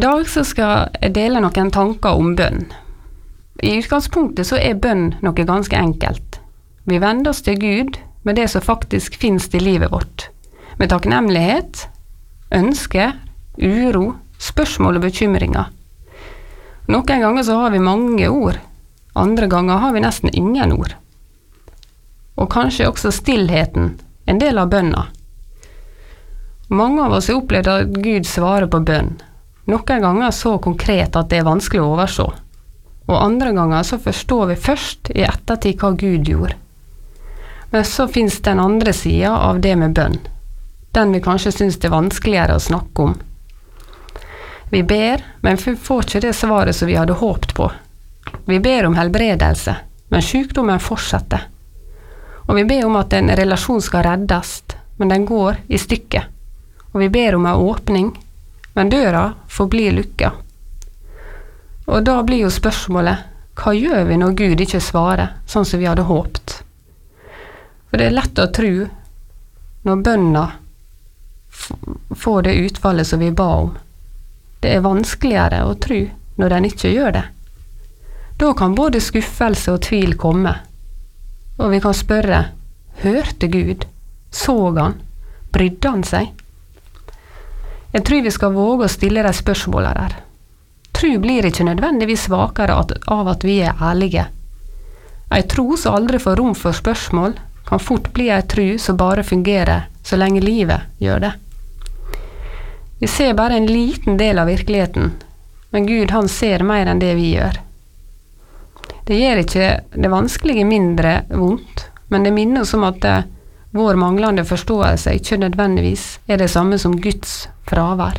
dag så skal jeg dele noen tanker om bønn. I utgangspunktet så bønn noe ganske enkelt. Vi vender oss til Gud med det som faktisk finnes i livet vårt. Med takknemlighet, ønsker, uro, spørsmål og bekymringer. Noen ganger så har vi mange ord, andre ganger har vi nesten ingen ord. Og kanskje også stillheten, en del av bønna. Mange av oss har opplevd at Gud svarer på bønn. Noen ganger så konkret at det vanskelig å overse. Og andre ganger så forstår vi først i ettertid hva Gud gjorde. Men så finnes den andre siden av det med bønn. Den vi kanskje synes det vanskeligere å snakke om. Vi ber, men vi får ikke det svaret som vi hadde håpet på. Vi ber om helbredelse, men sykdommen fortsetter. Og vi ber om at en relasjon skal reddes, men den går i stykker. Og vi ber om en åpning, men døra forblir lukket. Og da blir jo spørsmålet, hva gjør vi når Gud ikke svarer, sånn som vi hadde håpet? For det lett å tro, når bønna får det utfallet som vi ba om. Det vanskeligere å tro når den ikke gjør det. Da kan både skuffelse og tvil komme. Og vi kan spørre, hørte Gud? Så han? Brydde han seg? Jeg tror vi skal våge å stille de spørsmålene der. Tro blir ikke nødvendigvis svakere av at vi ærlige. En tro som aldri får rom for spørsmål, kan fort bli en tro som bare fungerer så lenge livet gjør det. Vi ser bare en liten del av virkeligheten, men Gud han ser mer enn det vi gjør. Det gjør ikke det vanskelige mindre vondt, men det minner oss om at vår manglende forståelse ikke nødvendigvis det samme som Guds fravær.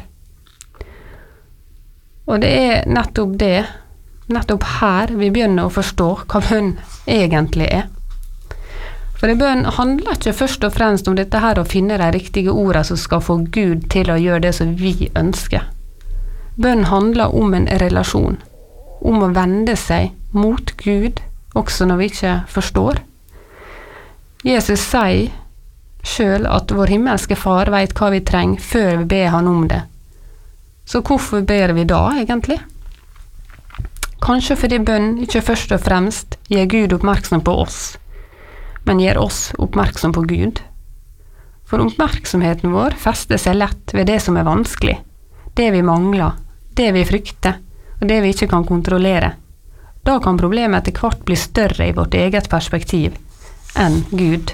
Og det nettopp her vi begynner å forstå hva bønn egentlig For bønn handler ikke først og fremst om dette her å finne de riktige ordene som skal få Gud til å gjøre det som vi ønsker. Bønn handler om en relasjon, om å vende seg mot Gud, også når vi ikke forstår. Jesus sier selv at vår himmelske far vet hva vi trenger før vi ber han om det. Så hvorfor ber vi da egentlig? Kanskje fordi bønn ikke først og fremst gjør Gud oppmerksom på oss, men gjør oss oppmerksom på Gud. For oppmerksomheten vår fester seg lett ved det som vanskelig, det vi mangler, det vi frykter, og det vi ikke kan kontrollere. Da kan problemet etter hvert bli større i vårt eget perspektiv enn Gud.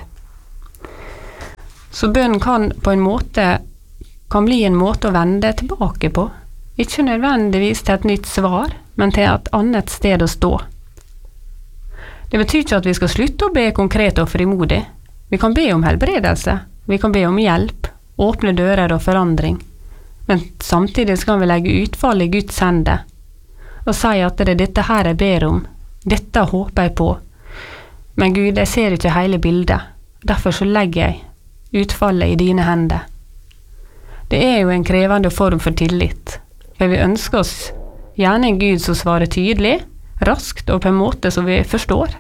Så bønn kan bli en måte å vende tilbake på, ikke nødvendigvis til et nytt svar, men til et annet sted å stå. Det betyr ikke at vi skal slutte å be konkret og frimodig. Vi kan be om helbredelse, vi kan be om hjelp, åpne dører og forandring, men samtidig skal vi legge utfall i Guds hender, og si at det dette her jeg ber om, dette håper jeg på, men Gud, jeg ser ikke hele bildet, derfor så legger jeg utfallet i dine hender. Det jo en krevende form for tillit, for vi ønsker oss gjerne en Gud som svarer tydelig, raskt og på en måte som vi forstår.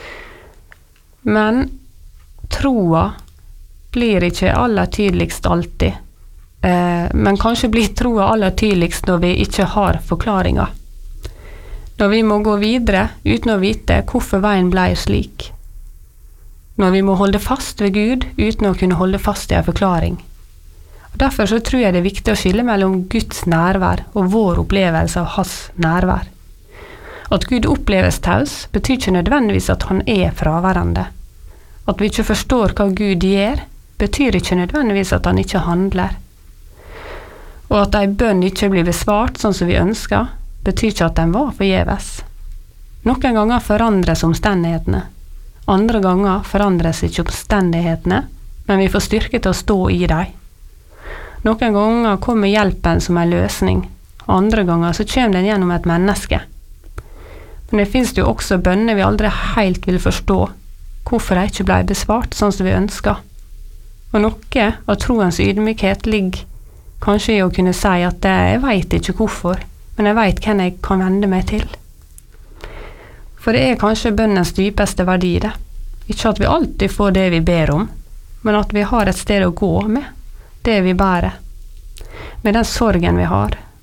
Men troa blir ikke aller tydeligst alltid, men kanskje blir troa aller tydeligst når vi ikke har forklaringer. Når vi må gå videre uten å vite hvorfor veien ble slik. Når vi må holde fast ved Gud uten å kunne holde fast i en forklaring. Derfor så tror jeg det viktig å skille mellom Guds nærvær og vår opplevelse av hans nærvær. At Gud oppleves taus betyr ikke nødvendigvis at han fraværende. At vi ikke forstår hva Gud gjør, betyr ikke nødvendigvis at han ikke handler. Og at en bønn ikke blir besvart sånn som vi ønsker, betyr ikke at den var forgjeves. Noen ganger forandres omstendighetene. Andre ganger forandres ikke omstendighetene, men vi får styrke til å stå i dem. Noen ganger kommer hjelpen som en løsning, andre ganger så kommer den gjennom et menneske. Men det finnes jo også bønner vi aldri helt vil forstå, hvorfor de ikke ble besvart sånn som vi ønsker. Og noe av troens ydmykhet ligger kanskje i å kunne si at jeg vet ikke hvorfor, men jeg vet hvem jeg kan vende meg til. For det kanskje bønnens dypeste verdi det. Ikke at vi alltid får det vi ber om, men at vi har et sted å gå med det vi bærer. Med den sorgen vi har,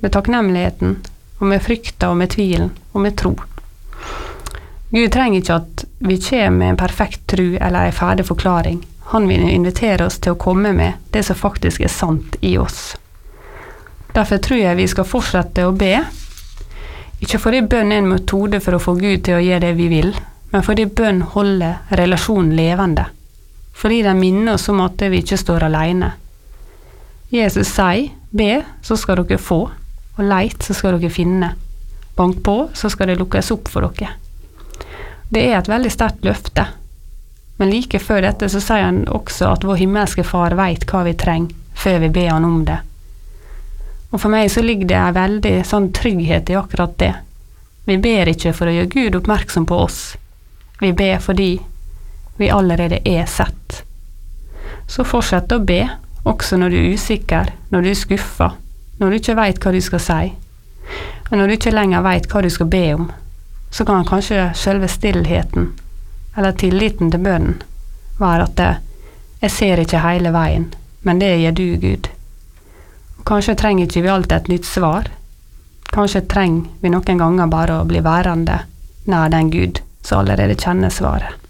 med takknemligheten, og med frykta, og med tvilen, og med tro. Gud trenger ikke at vi kommer med en perfekt tro eller en ferdig forklaring. Han vil invitere oss til å komme med det som faktisk er sant i oss. Derfor tror jeg vi skal fortsette å be, ikke fordi bønn er en metode for å få Gud til å gjøre det vi vil, men fordi bønn holder relasjonen levende. Fordi den minner oss om at vi ikke står alene. Jesus sier, be, så skal dere få, og leit, så skal dere finne. Bank på, så skal det lukkes opp for dere. Det er et veldig sterkt løfte, men like før dette så sier han også at vår himmelske far vet hva vi trenger, før vi ber han om det. Og for meg så ligger det en veldig sånn trygghet i akkurat det. Vi ber ikke for å gjøre Gud oppmerksom på oss. Vi ber fordi vi allerede er sett. Så fortsett å be, også når du er usikker, når du er skuffet, når du ikke vet hva du skal si, og når du ikke lenger vet hva du skal be om, så kan kanskje selve stillheten, eller tilliten til bønnen, være at jeg ser ikke hele veien, men det gjør du, Gud. Kanskje trenger ikke vi alltid et nytt svar. Kanskje trenger vi noen ganger bare å bli værende nær den Gud som allerede kjenner svaret.